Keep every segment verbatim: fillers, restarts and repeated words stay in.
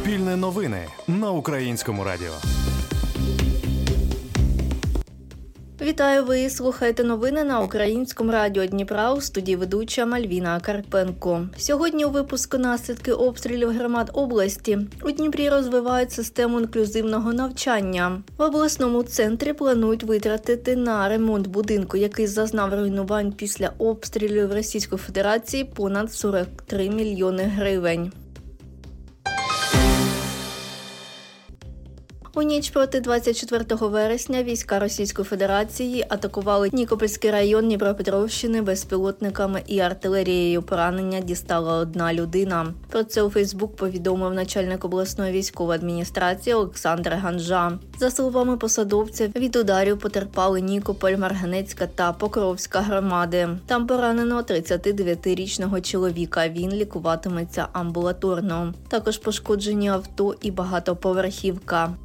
Суспільне новини на Українському радіо. Вітаю, ви слухаєте новини на Українському радіо Дніпра, у студії ведуча Мальвіна Карпенко. Сьогодні у випуску наслідки обстрілів громад області. У Дніпрі розвивають систему інклюзивного навчання. В обласному центрі планують витратити на ремонт будинку, який зазнав руйнувань після обстрілів Російської Федерації, понад сорок три мільйони гривень. У ніч проти двадцять четвертого вересня війська Російської Федерації атакували Нікопольський район Дніпропетровщини безпілотниками і артилерією. Поранення дістала одна людина. Про це у Фейсбук повідомив начальник обласної військової адміністрації Олександр Ганжа. За словами посадовця, від ударів потерпали Нікополь, Марганецька та Покровська громади. Там поранено тридцятидев'ятирічного чоловіка. Він лікуватиметься амбулаторно. Також пошкоджені авто і багатоповерхівка.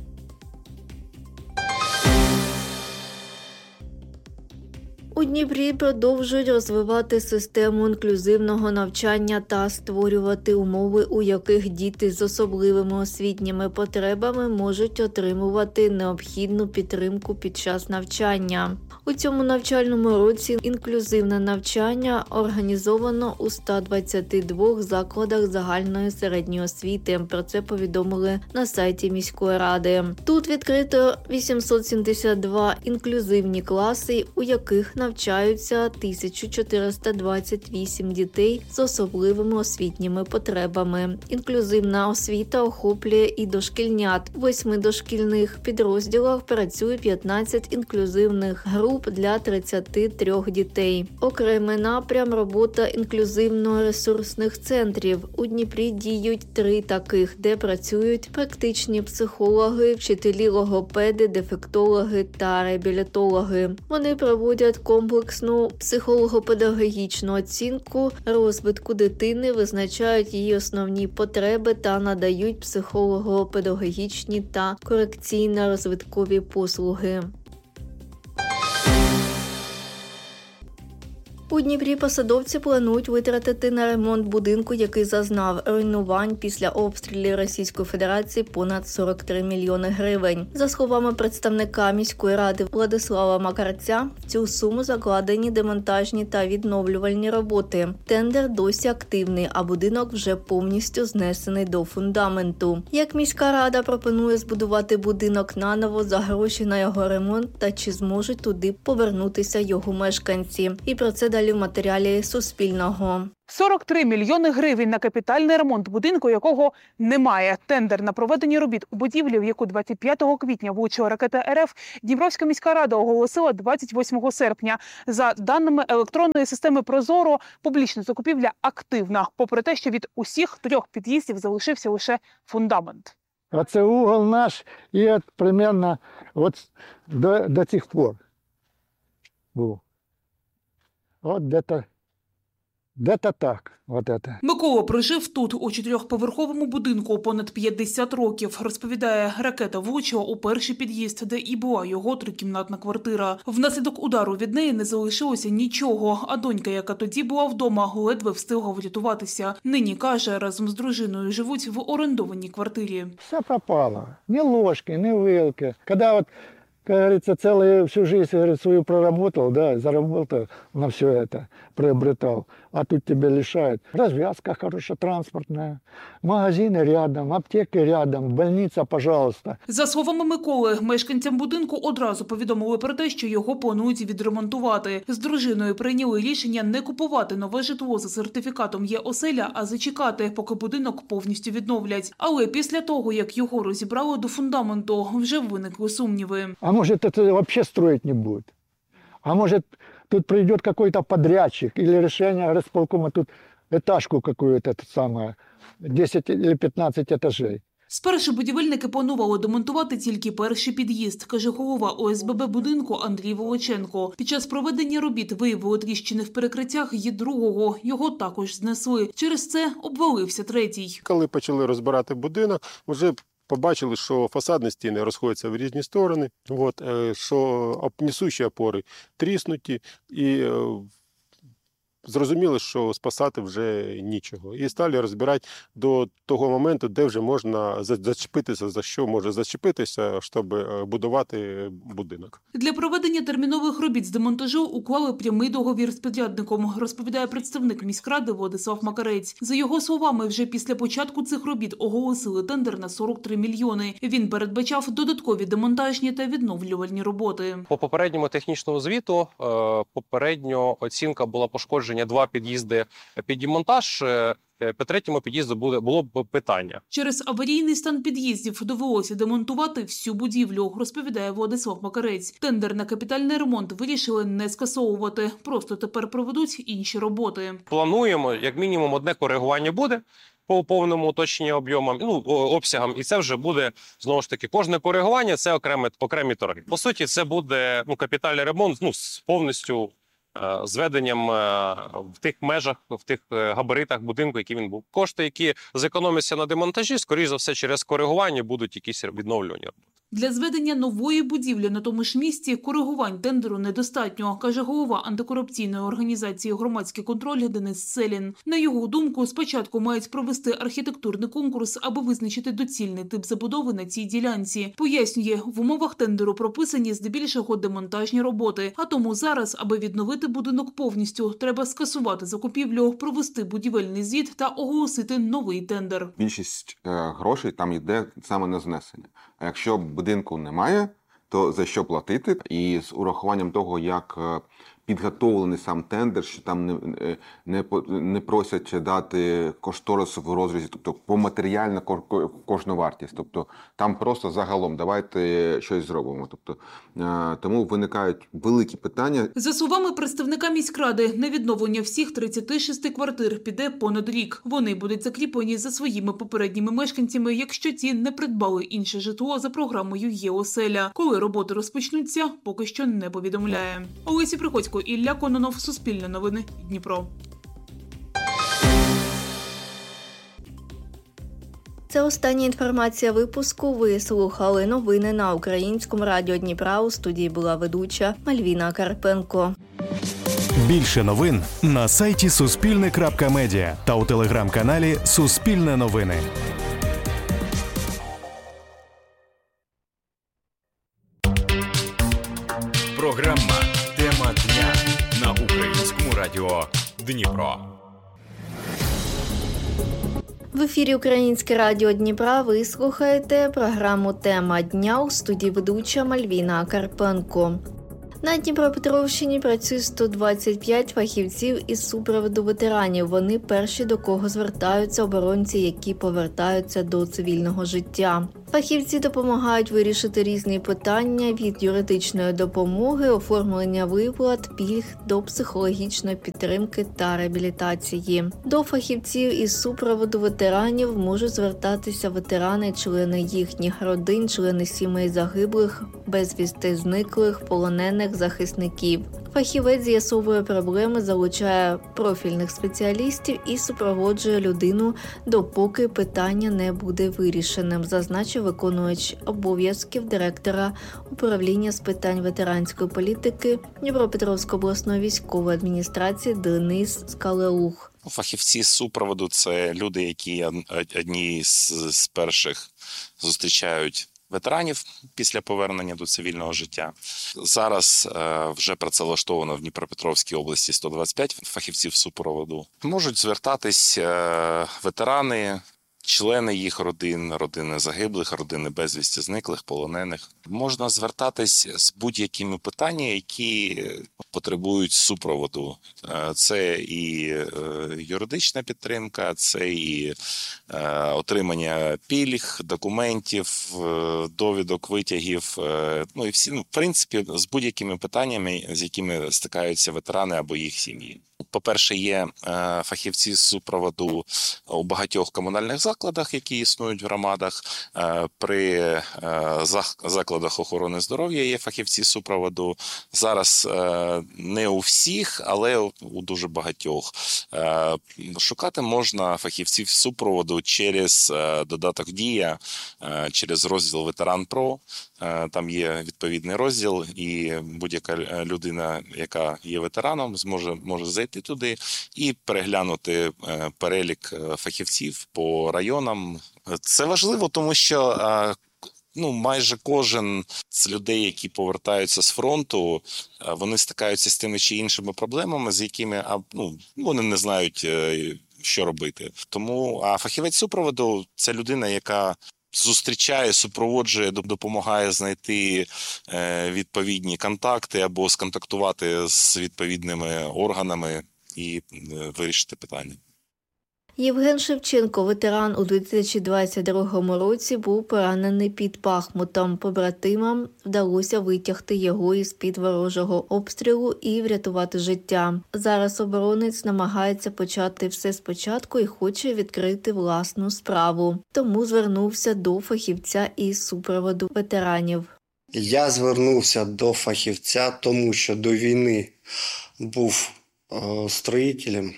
У Дніпрі продовжують розвивати систему інклюзивного навчання та створювати умови, у яких діти з особливими освітніми потребами можуть отримувати необхідну підтримку під час навчання. У цьому навчальному році інклюзивне навчання організовано у ста двадцяти двох закладах загальної середньої освіти. Про це повідомили на сайті міської ради. Тут відкрито вісімсот сімдесят два інклюзивні класи, у яких навчаються тисяча чотириста двадцять вісім дітей з особливими освітніми потребами. Інклюзивна освіта охоплює і дошкільнят. В восьми дошкільних підрозділах працює п'ятнадцять інклюзивних груп для тридцяти трьох дітей. Окремий напрям – робота інклюзивно-ресурсних центрів. У Дніпрі діють три таких, де працюють практичні психологи, вчителі-логопеди, дефектологи та реабілітологи. Вони проводять комплексну психолого-педагогічну оцінку розвитку дитини, визначають її основні потреби та надають психолого-педагогічні та корекційно-розвиткові послуги. У Дніпрі посадовці планують витратити на ремонт будинку, який зазнав руйнувань після обстрілів Російської Федерації, понад сорок три мільйони гривень. За словами представника міської ради Владислава Макарця, в цю суму закладені демонтажні та відновлювальні роботи. Тендер досі активний, а будинок вже повністю знесений до фундаменту. Як міська рада пропонує збудувати будинок наново за гроші на його ремонт та чи зможуть туди повернутися його мешканці. І про це далі в матеріалі Суспільного. сорок три мільйони гривень на капітальний ремонт будинку, якого немає. Тендер на проведення робіт у будівлі, в яку двадцять п'ятого квітня влучила ракета РФ, Дніпровська міська рада оголосила двадцять восьмого серпня. За даними електронної системи «Прозоро», публічна закупівля активна, попри те, що від усіх трьох під'їздів залишився лише фундамент. А це угол наш, і от примерно от до, до цих пор був. От де-то, де-то так, от це. Микола прожив тут, у чотирьохповерховому будинку, понад п'ятдесят років. Розповідає, ракета влучила у перший під'їзд, де і була його трикімнатна квартира. Внаслідок удару від неї не залишилося нічого, а донька, яка тоді була вдома, ледве встигла врятуватися. Нині, каже, разом з дружиною живуть в орендованій квартирі. Все пропало. Ні ложки, ні вилки. Коли от, как говорится, целую всю жизнь, говорит, свою проработал, да, заработал на все это, приобретал, а тут тебя лишают. Развязка хорошая, транспортная, магазины рядом, аптеки рядом, больница, пожалуйста. За словами Миколи, мешканцям будинку одразу повідомили про те, що його планують відремонтувати. З дружиною прийняли рішення не купувати нове житло за сертифікатом «Є-оселя», а зачекати, поки будинок повністю відновлять. Але після того, як його розібрали до фундаменту, вже виникли сумніви. А может, это вообще строить не будет? А может, тут придет какой-то подрядчик или решение горосполкома, тут этажку какую-то самое, десять или пятнадцать этажей. Спершу будівельники планували демонтувати тільки перший під'їзд, каже голова О С Б Б будинку Андрій Волоченко. Під час проведення робіт виявили тріщини в перекриттях і другого. Його також знесли. Через це обвалився третій. Коли почали розбирати будинок, вже побачили, що фасадні стіни розходяться в різні сторони, от, що несущі опори тріснуті і зрозуміли, що спасати вже нічого. І стали розбирати до того моменту, де вже можна зачепитися, за що може зачепитися, щоб будувати будинок. Для проведення термінових робіт з демонтажу уклали прямий договір з підрядником, розповідає представник міськради Владислав Макарець. За його словами, вже після початку цих робіт оголосили тендер на сорок три мільйони. Він передбачав додаткові демонтажні та відновлювальні роботи. По попередньому технічному звіту, попередньо оцінка була пошкодження два під'їзди під демонтаж. По третьому під'їзду було б питання. Через аварійний стан під'їздів довелося демонтувати всю будівлю, розповідає Владислав Макарець. Тендер на капітальний ремонт вирішили не скасовувати, просто тепер проведуть інші роботи. Плануємо, як мінімум, одне коригування буде по повному уточненню об'ємам, ну, обсягам, і це вже буде, знову ж таки, кожне коригування – це окремі, окремі торги. По суті, це буде ну, капітальний ремонт ну, з повністю зведенням в тих межах, в тих габаритах будинку, який він був. Кошти, які зекономляться на демонтажі, скоріш за все, через коригування будуть якісь відновлювання. Для зведення нової будівлі на тому ж місці коригувань тендеру недостатньо, каже голова антикорупційної організації «Громадський контроль» Денис Селін. На його думку, спочатку мають провести архітектурний конкурс, аби визначити доцільний тип забудови на цій ділянці. Пояснює, в умовах тендеру прописані здебільшого демонтажні роботи, а тому зараз, аби відновити будинок повністю, треба скасувати закупівлю, провести будівельний звіт та оголосити новий тендер. Більшість е, грошей там йде саме на знесення. А якщо будинку немає, то за що платити? І з урахуванням того, як підготовлений сам тендер, що там не, не, не просять дати кошторис в розрізі, тобто поматеріальна кожну вартість. Тобто там просто загалом давайте щось зробимо. Тобто, тому виникають великі питання. За словами представника міськради, на відновлення всіх тридцяти шести квартир піде понад рік. Вони будуть закріплені за своїми попередніми мешканцями, якщо ті не придбали інше житло за програмою «Є-оселя». Коли роботи розпочнуться, поки що не повідомляє. Олесі Приходько, Ілля Кононов, Суспільне новини, Дніпро. Це остання інформація випуску. Ви слухали новини на Українському радіо Дніпра. У студії була ведуча Мальвіна Карпенко. Більше новин на сайті суспільне крапка медіа та у телеграм-каналі Суспільне новини. Програма «Тема дня» на Українському радіо Дніпро. В ефірі Українське радіо Дніпра ви слухаєте програму «Тема дня», у студії ведуча Мальвіна Карпенко. На Дніпропетровщині працює сто двадцять п'ять фахівців із супроводу ветеранів. Вони перші, до кого звертаються оборонці, які повертаються до цивільного життя. Фахівці допомагають вирішити різні питання від юридичної допомоги, оформлення виплат, пільг до психологічної підтримки та реабілітації. До фахівців із супроводу ветеранів можуть звертатися ветерани, члени їхніх родин, члени сімей загиблих, безвісти зниклих, полонених, захисників. Фахівець з'ясовує проблеми, залучає профільних спеціалістів і супроводжує людину, допоки питання не буде вирішеним, зазначив виконувач обов'язків директора управління з питань ветеранської політики Дніпропетровської обласної військової адміністрації Денис Скалеух. Фахівці з супроводу – це люди, які одні з, з перших зустрічають ветеранів після повернення до цивільного життя. Зараз е, вже працевлаштовано в Дніпропетровській області сто двадцять п'ять фахівців супроводу. Можуть звертатись е, ветерани, члени їх родин, родини загиблих, родини безвісти зниклих, полонених. Можна звертатись з будь-якими питаннями, які потребують супроводу. Це і юридична підтримка, це і отримання пільг, документів, довідок, витягів. Ну і всі, ну, в принципі, з будь-якими питаннями, з якими стикаються ветерани або їх сім'ї. По-перше, є фахівці з супроводу у багатьох комунальних закладах. закладах, які існують в громадах. При закладах охорони здоров'я є фахівці супроводу. Зараз не у всіх, але у дуже багатьох. Шукати можна фахівців супроводу через додаток «Дія», через розділ «Ветеран Про». Там є відповідний розділ, і будь-яка людина, яка є ветераном, зможе може зайти туди і переглянути перелік фахівців по районам. Це важливо, тому що ну, майже кожен з людей, які повертаються з фронту, вони стикаються з тими чи іншими проблемами, з якими ну, вони не знають, що робити. Тому а фахівець супроводу – це людина, яка зустрічає, супроводжує, допомагає знайти відповідні контакти або сконтактувати з відповідними органами і вирішити питання. Євген Шевченко, ветеран, у дві тисячі двадцять другому році був поранений під Бахмутом. Побратимам вдалося витягти його із-під ворожого обстрілу і врятувати життя. Зараз оборонець намагається почати все спочатку і хоче відкрити власну справу. Тому звернувся до фахівця із супроводу ветеранів. Я звернувся до фахівця, тому що до війни був е, строїтелем.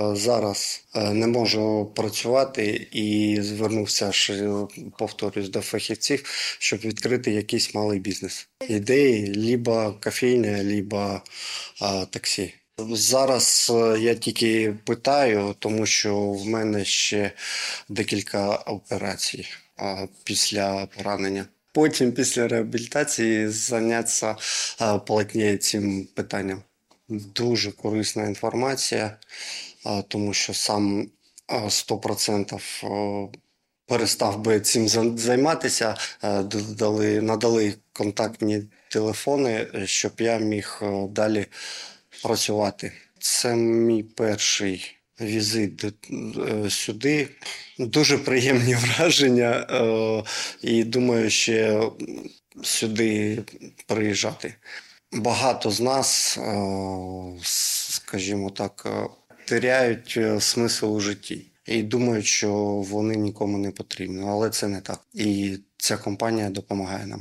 Зараз не можу працювати і звернувся, повторюсь, до фахівців, щоб відкрити якийсь малий бізнес. Ідеї – либо кофейня, либо а, таксі. Зараз я тільки питаю, тому що в мене ще декілька операцій а, після поранення. Потім після реабілітації зайнятися а, плотніше цим питанням. Дуже корисна інформація. Тому що сам сто відсотків перестав би цим займатися, додали, надали контактні телефони, щоб я міг далі працювати. Це мій перший візит сюди. Дуже приємні враження і думаю, ще сюди приїжджати. Багато з нас, скажімо так, теряють смисл у житті і думають, що вони нікому не потрібні, але це не так. І ця компанія допомагає нам.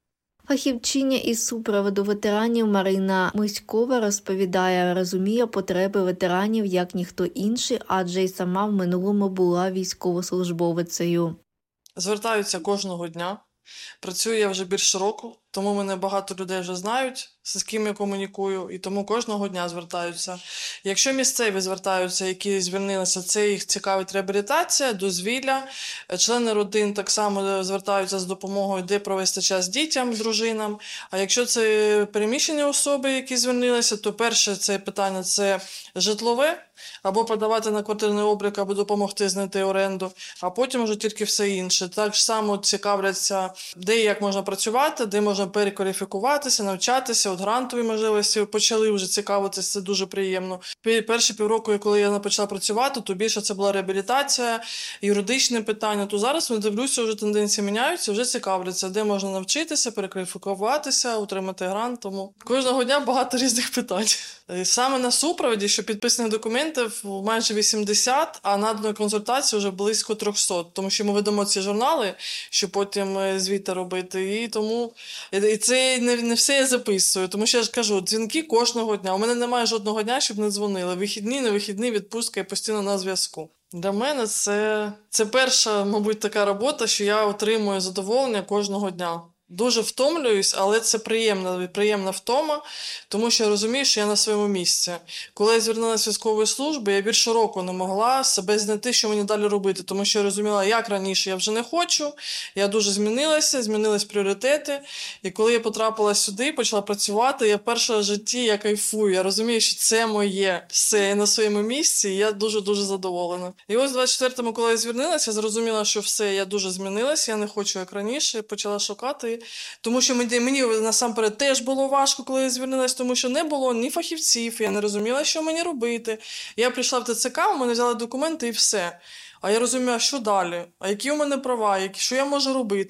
Фахівчиня із супроводу ветеранів Марина Миськова розповідає, розуміє потреби ветеранів як ніхто інший, адже й сама в минулому була військовослужбовицею. Звертаються кожного дня. Працюю я вже більше року, тому мене багато людей вже знають, з ким я комунікую, і тому кожного дня звертаються. Якщо місцеві звертаються, які звільнилися, це їх цікавить реабілітація, дозвілля. Члени родин так само звертаються з допомогою, де провести час дітям, дружинам. А якщо це переміщені особи, які звільнилися, то перше це питання – це житлове, або подавати на квартирний облік, або допомогти знайти оренду, а потім вже тільки все інше. Так само цікавляться, де і як можна працювати, де можна перекваліфікуватися, навчатися, от грантові можливості почали вже цікавитися, це дуже приємно. Перші півроку, коли я почала працювати, то більше це була реабілітація, юридичне питання, то зараз, ми дивлюся, вже тенденції міняються, вже цікавляться, де можна навчитися, перекваліфікуватися, отримати грант, тому кожного дня багато різних питань. Саме на супроводі, що підписаних документів майже вісімдесят, а наданої консультації вже близько триста, тому що ми ведемо ці журнали, щоб потім звіти робити, і тому і це не, не все я записую, тому що я ж кажу, дзвінки кожного дня. У мене немає жодного дня, щоб не дзвонили. Вихідні, не вихідні, відпустка, я постійно на зв'язку. Для мене це, це перша, мабуть, така робота, що я отримую задоволення кожного дня. Дуже втомлююсь, але це приємна, приємна втома, тому що я розумію, що я на своєму місці. Коли я звернулася з військової служби, я більше року не могла себе знайти, що мені далі робити, тому що я розуміла, як раніше я вже не хочу, я дуже змінилася, змінились пріоритети, і коли я потрапила сюди, почала працювати, я вперше в житті я кайфую, я розумію, що це моє, все, я на своєму місці, і я дуже-дуже задоволена. І ось в двадцять четвертому, коли я звернулася, я зрозуміла, що все, я дуже змінилася, я не хочу як раніше, почала шукати. Тому що мені, мені насамперед теж було важко, коли я звільнилась, тому що не було ні фахівців, я не розуміла, що мені робити. Я прийшла в ТЦК, у мене взяли документи і все. А я розуміла, що далі, а які у мене права, які, що я можу робити.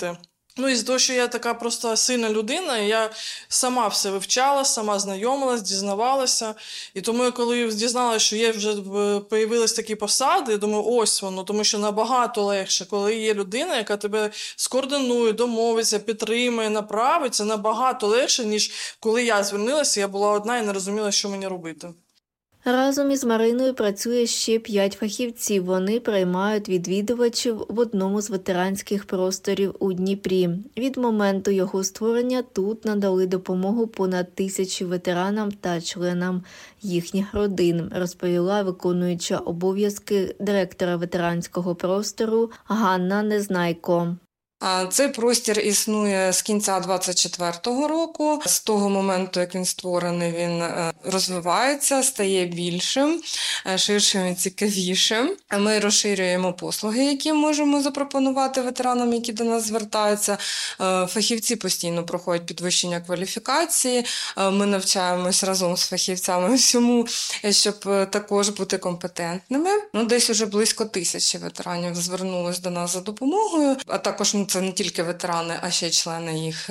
Ну, і з того, що я така просто сильна людина, я сама все вивчала, сама знайомилась, дізнавалася. І тому, я коли дізналася, що є вже появились такі посади, я думаю, ось воно, тому що набагато легше, коли є людина, яка тебе скоординує, домовиться, підтримує, направить, це набагато легше, ніж коли я звільнилася, я була одна і не розуміла, що мені робити. Разом із Мариною працює ще п'ять фахівців. Вони приймають відвідувачів в одному з ветеранських просторів у Дніпрі. Від моменту його створення тут надали допомогу понад тисячі ветеранам та членам їхніх родин, розповіла виконуюча обов'язки директора ветеранського простору Ганна Незнайко. Цей простір існує з кінця двадцять четвертого року. З того моменту, як він створений, він розвивається, стає більшим, ширшим і цікавішим. Ми розширюємо послуги, які можемо запропонувати ветеранам, які до нас звертаються. Фахівці постійно проходять підвищення кваліфікації. Ми навчаємось разом з фахівцями всьому, щоб також бути компетентними. Ну, десь уже близько тисячі ветеранів звернулось до нас за допомогою, а також це не тільки ветерани, а ще й члени їх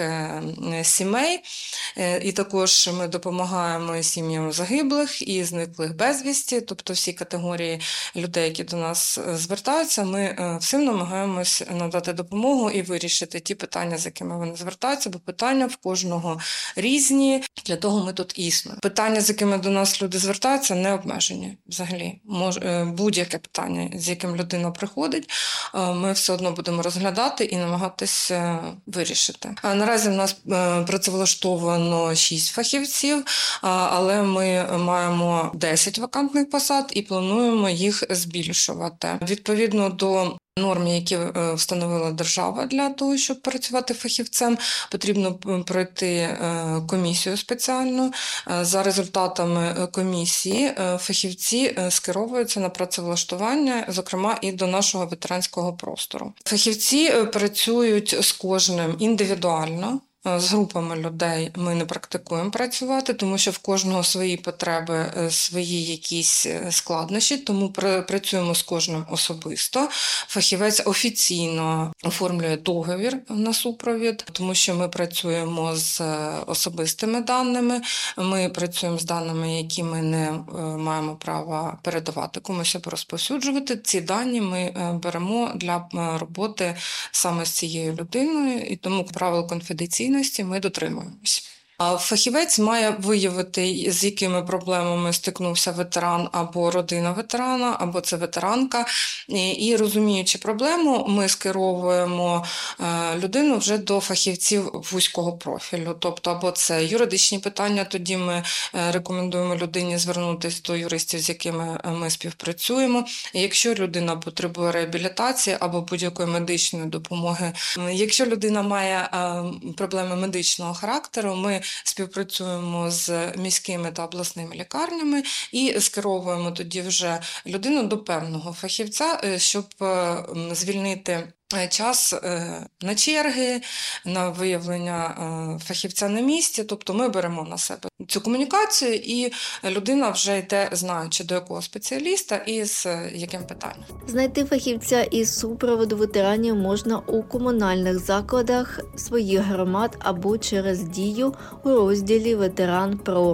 сімей. І також ми допомагаємо сім'ям загиблих і зниклих безвісті, тобто всі категорії людей, які до нас звертаються, ми всім намагаємось надати допомогу і вирішити ті питання, з якими вони звертаються, бо питання в кожного різні, для того ми тут існуємо. Питання, з якими до нас люди звертаються, не обмежені взагалі. Будь-яке питання, з яким людина приходить, ми все одно будемо розглядати і намагатися вирішити. А наразі в нас працевлаштовано шість фахівців, але ми маємо десять вакантних посад і плануємо їх збільшувати. Відповідно до норм, які встановила держава для того, щоб працювати фахівцем, потрібно пройти комісію спеціальну. За результатами комісії фахівці скеровуються на працевлаштування, зокрема і до нашого ветеранського простору. Фахівці працюють з кожним індивідуально. З групами людей ми не практикуємо працювати, тому що в кожного свої потреби, свої якісь складнощі, тому працюємо з кожним особисто. Фахівець офіційно оформлює договір на супровід, тому що ми працюємо з особистими даними, ми працюємо з даними, які ми не маємо права передавати комусь або розповсюджувати. Ці дані ми беремо для роботи саме з цією людиною, і тому правил конфіденційності ми дотримуємось. Фахівець має виявити, з якими проблемами стикнувся ветеран або родина ветерана, або це ветеранка. І розуміючи проблему, ми скеровуємо людину вже до фахівців вузького профілю. Тобто, або це юридичні питання, тоді ми рекомендуємо людині звернутися до юристів, з якими ми співпрацюємо. Якщо людина потребує реабілітації або будь-якої медичної допомоги, якщо людина має проблеми медичного характеру, ми співпрацюємо з міськими та обласними лікарнями і скеровуємо тоді вже людину до певного фахівця, щоб звільнити час на черги, на виявлення фахівця на місці. Тобто ми беремо на себе цю комунікацію, і людина вже йде, знаючи, до якого спеціаліста і з яким питанням. Знайти фахівця із супроводу ветеранів можна у комунальних закладах своїх громад або через Дію у розділі «Ветеран Про».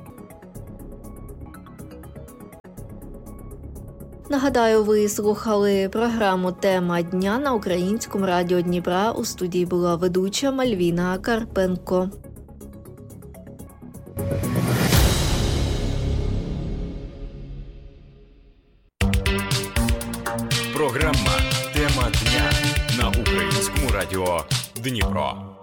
Нагадаю, ви слухали програму «Тема дня» на Українському радіо Дніпра. У студії була ведуча Мальвіна Карпенко. Програма «Тема дня» на Українському радіо Дніпро.